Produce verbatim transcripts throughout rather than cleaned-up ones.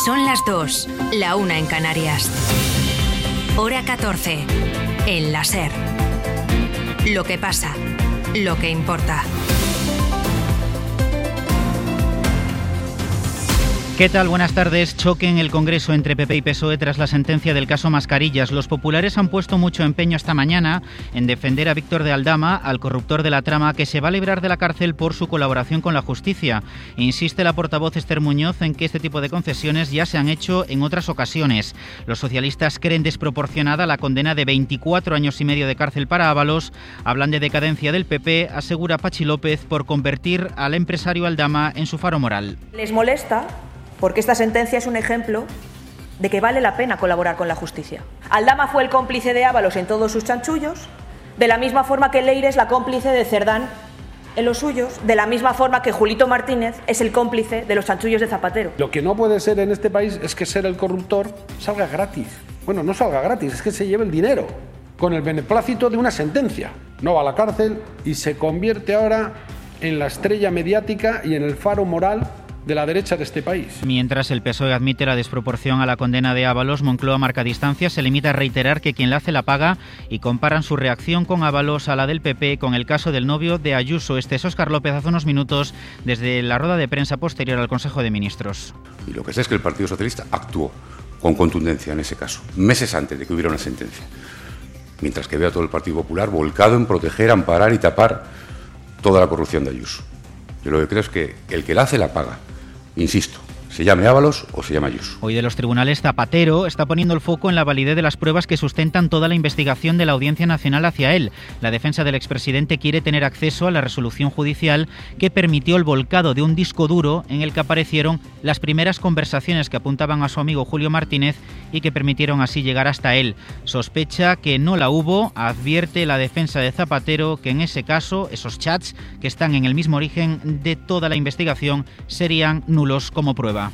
Son las dos, la una en Canarias. Hora catorce, en la SER. Lo que pasa, lo que importa. ¿Qué tal? Buenas tardes. Choque en el Congreso entre P P y P S O E tras la sentencia del caso Mascarillas. Los populares han puesto mucho empeño esta mañana en defender a Víctor de Aldama, al corruptor de la trama, que se va a librar de la cárcel por su colaboración con la justicia. Insiste la portavoz Esther Muñoz en que este tipo de concesiones ya se han hecho en otras ocasiones. Los socialistas creen desproporcionada la condena de veinticuatro años y medio de cárcel para Ábalos. Hablan de decadencia del P P, asegura Pachi López, por convertir al empresario Aldama en su faro moral. Les molesta porque esta sentencia es un ejemplo de que vale la pena colaborar con la justicia. Aldama fue el cómplice de Ábalos en todos sus chanchullos, de la misma forma que Leire es la cómplice de Cerdán en los suyos, de la misma forma que Julito Martínez es el cómplice de los chanchullos de Zapatero. Lo que no puede ser en este país es que ser el corruptor salga gratis. Bueno, no salga gratis, es que se lleve el dinero con el beneplácito de una sentencia. No va a la cárcel y se convierte ahora en la estrella mediática y en el faro moral de la derecha de este país. Mientras el P S O E admite la desproporción a la condena de Ábalos, Moncloa marca distancia, se limita a reiterar que quien la hace la paga y comparan su reacción con Ábalos a la del P P con el caso del novio de Ayuso. Este es Óscar López hace unos minutos desde la rueda de prensa posterior al Consejo de Ministros. Y lo que sé es que el Partido Socialista actuó con contundencia en ese caso, meses antes de que hubiera una sentencia. Mientras que veo a todo el Partido Popular volcado en proteger, amparar y tapar toda la corrupción de Ayuso. Yo lo que creo es que el que la hace la paga. Insisto, se llame Ábalos o se llame Ayuso. Hoy de los tribunales, Zapatero está poniendo el foco en la validez de las pruebas que sustentan toda la investigación de la Audiencia Nacional hacia él. La defensa del expresidente quiere tener acceso a la resolución judicial que permitió el volcado de un disco duro en el que aparecieron las primeras conversaciones que apuntaban a su amigo Julio Martínez y que permitieron así llegar hasta él. Sospecha que no la hubo, advierte la defensa de Zapatero que en ese caso esos chats que están en el mismo origen de toda la investigación serían nulos como prueba.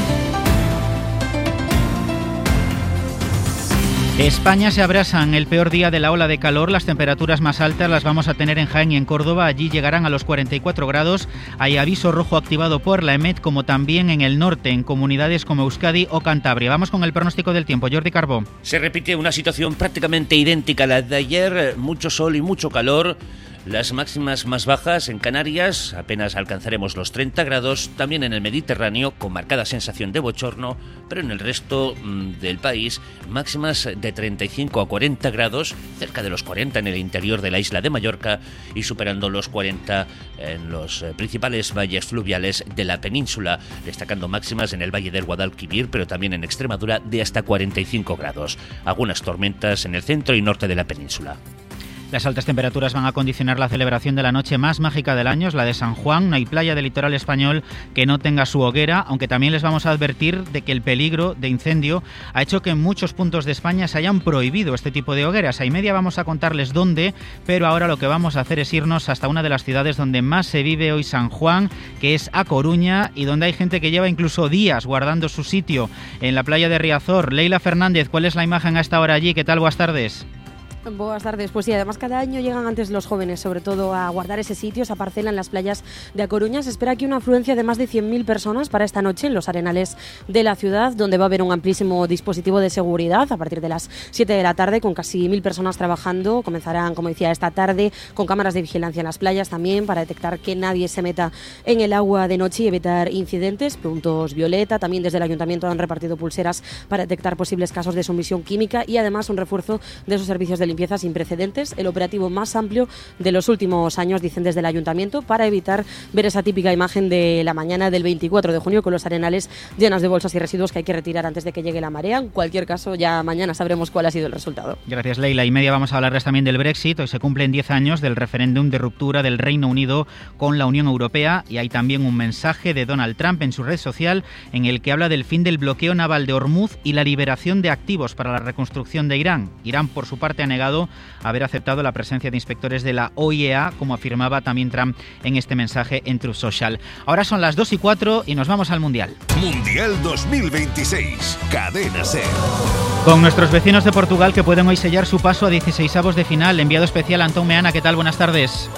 España se abrasa en el peor día de la ola de calor. Las temperaturas más altas las vamos a tener en Jaén y en Córdoba. Allí llegarán a los cuarenta y cuatro grados. Hay aviso rojo activado por la EMET, como también en el norte, en comunidades como Euskadi o Cantabria. Vamos con el pronóstico del tiempo. Jordi Carbó. Se repite una situación prácticamente idéntica a la de ayer. Mucho sol y mucho calor. Las máximas más bajas en Canarias, apenas alcanzaremos los treinta grados, también en el Mediterráneo, con marcada sensación de bochorno, pero en el resto mmm, del país, máximas de treinta y cinco a cuarenta grados, cerca de los cuarenta en el interior de la isla de Mallorca y superando los cuarenta en los eh, principales valles fluviales de la península, destacando máximas en el valle del Guadalquivir, pero también en Extremadura de hasta cuarenta y cinco grados. Algunas tormentas en el centro y norte de la península. Las altas temperaturas van a condicionar la celebración de la noche más mágica del año, es la de San Juan. No hay playa del litoral español que no tenga su hoguera, aunque también les vamos a advertir de que el peligro de incendio ha hecho que en muchos puntos de España se hayan prohibido este tipo de hogueras. A y media vamos a contarles dónde, pero ahora lo que vamos a hacer es irnos hasta una de las ciudades donde más se vive hoy San Juan, que es A Coruña, y donde hay gente que lleva incluso días guardando su sitio en la playa de Riazor. Leila Fernández, ¿cuál es la imagen a esta hora allí? ¿Qué tal? Buenas tardes. Buenas tardes. Pues sí, además cada año llegan antes los jóvenes, sobre todo a guardar ese sitio, esa parcela en las playas de A Coruña. Se espera aquí una afluencia de más de cien mil personas para esta noche en los arenales de la ciudad, donde va a haber un amplísimo dispositivo de seguridad a partir de las siete de la tarde, con casi mil personas trabajando. Comenzarán, como decía, esta tarde con cámaras de vigilancia en las playas también para detectar que nadie se meta en el agua de noche y evitar incidentes. Puntos violeta. También desde el ayuntamiento han repartido pulseras para detectar posibles casos de sumisión química y además un refuerzo de esos servicios de limpieza sin precedentes, el operativo más amplio de los últimos años, dicen desde el ayuntamiento, para evitar ver esa típica imagen de la mañana del veinticuatro de junio con los arenales llenas de bolsas y residuos que hay que retirar antes de que llegue la marea. En cualquier caso, ya mañana sabremos cuál ha sido el resultado. Gracias, Leila. Y media vamos a hablarles también del Brexit. Hoy se cumplen diez años del referéndum de ruptura del Reino Unido con la Unión Europea y hay también un mensaje de Donald Trump en su red social en el que habla del fin del bloqueo naval de Hormuz y la liberación de activos para la reconstrucción de Irán. Irán, por su parte, ha negado haber aceptado la presencia de inspectores de la O I E A, como afirmaba también Trump en este mensaje en Truth Social. Ahora son las dos y cuatro y nos vamos al Mundial. Mundial dos mil veintiséis, Cadena SER. Con nuestros vecinos de Portugal que pueden hoy sellar su paso a dieciseisavos de final. Enviado especial Antón Meana, ¿qué tal? Buenas tardes.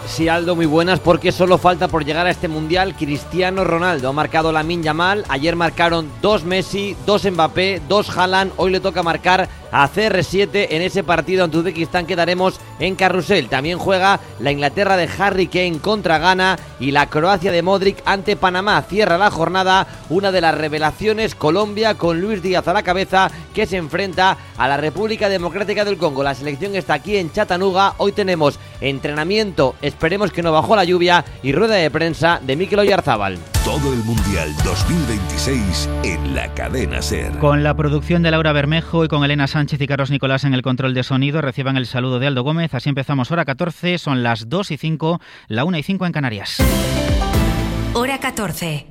Sí, Aldo, muy buenas, porque solo falta por llegar a este Mundial Cristiano Ronaldo. Ha marcado Lamine Yamal, ayer marcaron dos Messi, dos Mbappé, dos Haaland, hoy le toca marcar a C R siete en ese partido ante Uzbekistán que daremos en Carrusel. También juega la Inglaterra de Harry Kane contra Ghana y la Croacia de Modric ante Panamá. Cierra la jornada una de las revelaciones, Colombia, con Luis Díaz a la cabeza, que se enfrenta a la República Democrática del Congo. La selección está aquí en Chattanooga. Hoy tenemos entrenamiento, esperemos que no bajó la lluvia, y rueda de prensa de Mikel Oyarzábal. Todo el Mundial dos mil veintiséis en la cadena SER. Con la producción de Laura Bermejo y con Elena Sánchez y Carlos Nicolás en el control de sonido, reciban el saludo de Aldo Gómez. Así empezamos hora catorce, son las dos y cinco, la una y cinco en Canarias. Hora catorce.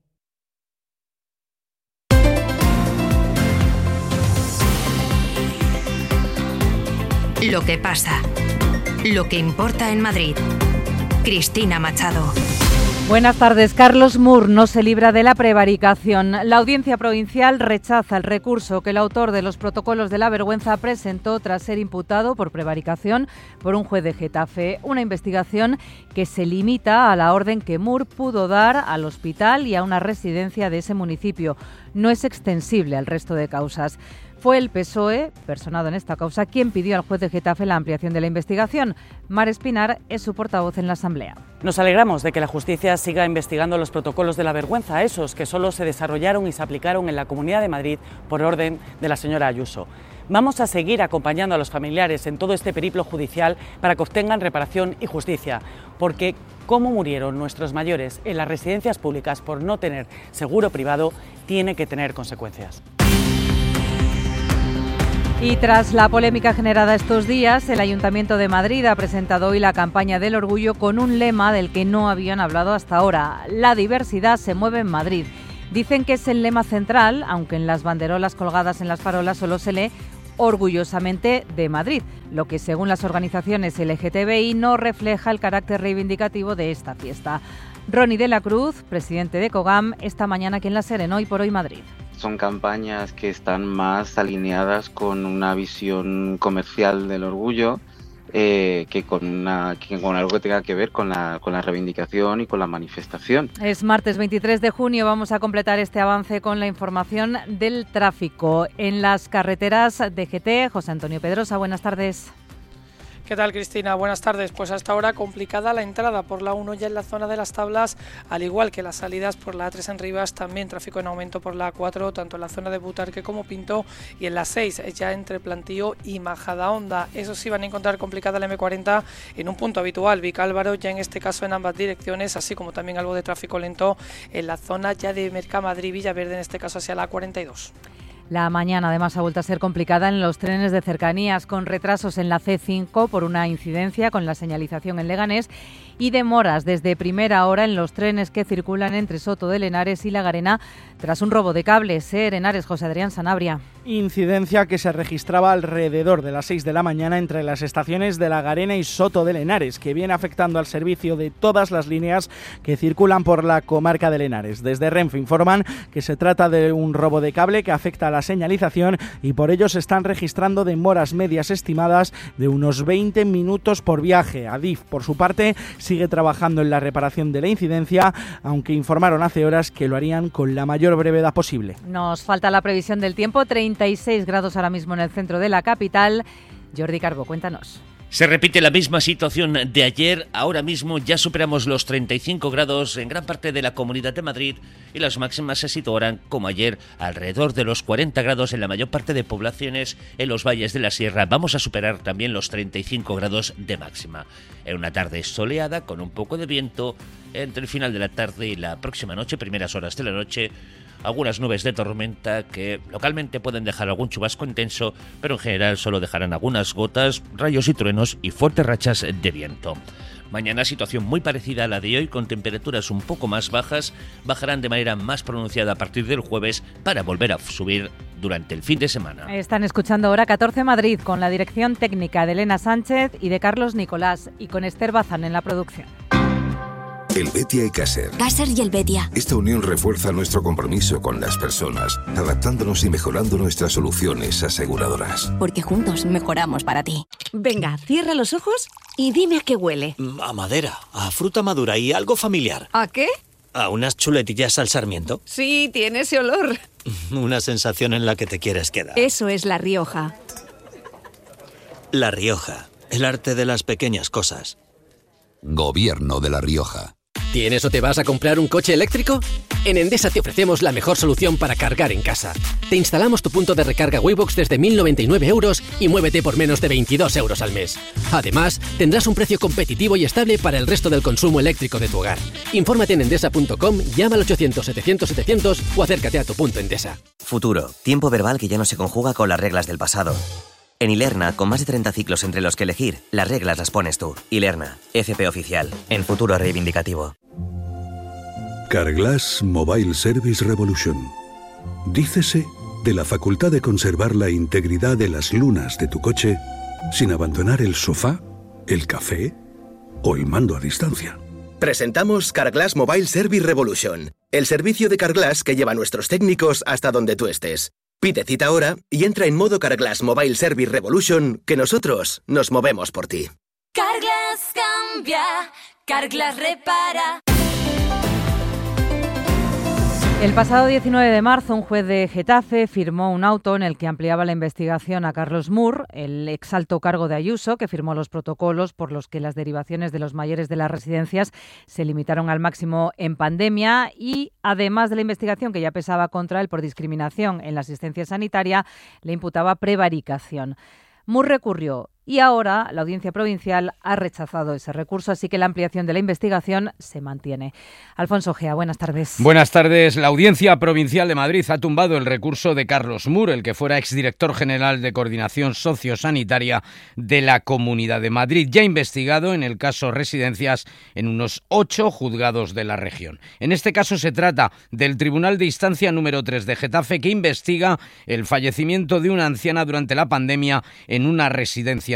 Lo que pasa, lo que importa en Madrid. Cristina Machado. Buenas tardes. Carlos Moore no se libra de la prevaricación. La Audiencia Provincial rechaza el recurso que el autor de los protocolos de la vergüenza presentó tras ser imputado por prevaricación por un juez de Getafe. Una investigación que se limita a la orden que Moore pudo dar al hospital y a una residencia de ese municipio. No es extensible al resto de causas. Fue el P S O E, personado en esta causa, quien pidió al juez de Getafe la ampliación de la investigación. Mar Espinar es su portavoz en la Asamblea. Nos alegramos de que la justicia siga investigando los protocolos de la vergüenza, esos que solo se desarrollaron y se aplicaron en la Comunidad de Madrid por orden de la señora Ayuso. Vamos a seguir acompañando a los familiares en todo este periplo judicial para que obtengan reparación y justicia, porque cómo murieron nuestros mayores en las residencias públicas por no tener seguro privado tiene que tener consecuencias. Y tras la polémica generada estos días, el Ayuntamiento de Madrid ha presentado hoy la campaña del orgullo con un lema del que no habían hablado hasta ahora: la diversidad se mueve en Madrid. Dicen que es el lema central, aunque en las banderolas colgadas en las farolas solo se lee orgullosamente de Madrid, lo que según las organizaciones L G T B I no refleja el carácter reivindicativo de esta fiesta. Ronnie de la Cruz, presidente de COGAM, esta mañana aquí en la SER en Hoy por Hoy Madrid. Son campañas que están más alineadas con una visión comercial del orgullo eh, que, con una, que con algo que tenga que ver con la, con la reivindicación y con la manifestación. Es martes veintitrés de junio, vamos a completar este avance con la información del tráfico. En las carreteras de G T, José Antonio Pedrosa, buenas tardes. ¿Qué tal, Cristina? Buenas tardes. Pues hasta ahora complicada la entrada por la uno ya en la zona de las Tablas, al igual que las salidas por la A tres en Rivas, también tráfico en aumento por la A cuatro, tanto en la zona de Butarque como Pinto, y en la seis ya entre Plantío y Majadahonda. Eso sí, van a encontrar complicada la M cuarenta en un punto habitual, Vicálvaro, ya en este caso en ambas direcciones, así como también algo de tráfico lento en la zona ya de Mercamadrid, Villaverde, en este caso hacia la A cuarenta y dos. La mañana además ha vuelto a ser complicada en los trenes de cercanías, con retrasos en la C cinco por una incidencia con la señalización en Leganés y demoras desde primera hora en los trenes que circulan entre Soto de Henares y La Garena tras un robo de cables. SER Henares, José Adrián Sanabria. Incidencia que se registraba alrededor de las seis de la mañana entre las estaciones de La Garena y Soto de Henares, que viene afectando al servicio de todas las líneas que circulan por la comarca de Henares. Desde Renfe informan que se trata de un robo de cable que afecta a la señalización y por ello se están registrando demoras medias estimadas de unos veinte minutos por viaje. Adif, por su parte, sigue trabajando en la reparación de la incidencia, aunque informaron hace horas que lo harían con la mayor brevedad posible. Nos falta la previsión del tiempo, treinta y seis grados ahora mismo en el centro de la capital. Jordi Carbo, cuéntanos. Se repite la misma situación de ayer. Ahora mismo ya superamos los treinta y cinco grados en gran parte de la Comunidad de Madrid y las máximas se situarán, como ayer, alrededor de los cuarenta grados en la mayor parte de poblaciones en los valles de la Sierra. Vamos a superar también los treinta y cinco grados de máxima. En una tarde soleada con un poco de viento entre el final de la tarde y la próxima noche, primeras horas de la noche. Algunas nubes de tormenta que localmente pueden dejar algún chubasco intenso, pero en general solo dejarán algunas gotas, rayos y truenos y fuertes rachas de viento. Mañana situación muy parecida a la de hoy, con temperaturas un poco más bajas, bajarán de manera más pronunciada a partir del jueves para volver a subir durante el fin de semana. Están escuchando Hora catorce Madrid con la dirección técnica de Elena Sánchez y de Carlos Nicolás y con Esther Bazán en la producción. Helvetia y Caser. Caser y Helvetia. Esta unión refuerza nuestro compromiso con las personas, adaptándonos y mejorando nuestras soluciones aseguradoras. Porque juntos mejoramos para ti. Venga, cierra los ojos y dime a qué huele. A madera, a fruta madura y algo familiar. ¿A qué? ¿A unas chuletillas al sarmiento? Sí, tiene ese olor. Una sensación en la que te quieres quedar. Eso es La Rioja. La Rioja, el arte de las pequeñas cosas. Gobierno de La Rioja. ¿Tienes o te vas a comprar un coche eléctrico? En Endesa te ofrecemos la mejor solución para cargar en casa. Te instalamos tu punto de recarga Waybox desde mil noventa y nueve euros y muévete por menos de veintidós euros al mes. Además, tendrás un precio competitivo y estable para el resto del consumo eléctrico de tu hogar. Infórmate en endesa punto com, llama al ochocientos setecientos setecientos o acércate a tu punto Endesa. Futuro, tiempo verbal que ya no se conjuga con las reglas del pasado. En Ilerna, con más de treinta ciclos entre los que elegir, las reglas las pones tú. Ilerna, F P oficial, en futuro reivindicativo. Carglass Mobile Service Revolution. Dícese de la facultad de conservar la integridad de las lunas de tu coche sin abandonar el sofá, el café o el mando a distancia. Presentamos Carglass Mobile Service Revolution, el servicio de Carglass que lleva a nuestros técnicos hasta donde tú estés. Pide cita ahora y entra en modo Carglass Mobile Service Revolution, que nosotros nos movemos por ti. Carglass cambia, Carglass repara. El pasado diecinueve de marzo, un juez de Getafe firmó un auto en el que ampliaba la investigación a Carlos Moore, el ex alto cargo de Ayuso, que firmó los protocolos por los que las derivaciones de los mayores de las residencias se limitaron al máximo en pandemia y, además de la investigación que ya pesaba contra él por discriminación en la asistencia sanitaria, le imputaba prevaricación. Moore recurrió y ahora la Audiencia Provincial ha rechazado ese recurso, así que la ampliación de la investigación se mantiene. Alfonso Gea, buenas tardes. Buenas tardes. La Audiencia Provincial de Madrid ha tumbado el recurso de Carlos Moore, el que fuera exdirector general de Coordinación Sociosanitaria de la Comunidad de Madrid, ya investigado en el caso Residencias en unos ocho juzgados de la región. En este caso se trata del Tribunal de Instancia número tres de Getafe, que investiga el fallecimiento de una anciana durante la pandemia en una residencia